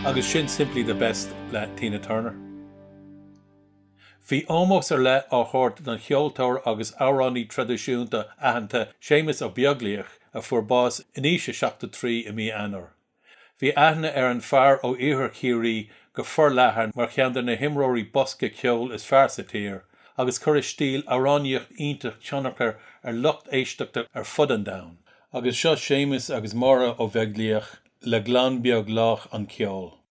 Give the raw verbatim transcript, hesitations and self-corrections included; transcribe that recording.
agus sin simply the best le Tina Turner. Bhí ómós ar le á chóirt don cheoltóir agus áránaí tradiisiúnta aitheanta Séamus Ó Beagliach a fuair bás iníosa seachta trí i mí eannair. Bhí aithne ar an fear ó iarthar chiaí go forleathan mar cheantar na himróirí bosca ceol is fearr sa tír, agus chuir stíl áráníocht iontaich tionachar ar lucht éisteachta ar fud an domhan. Agus seo Séamus agus Máire Ó Beagliach le glan beag lách an ceol.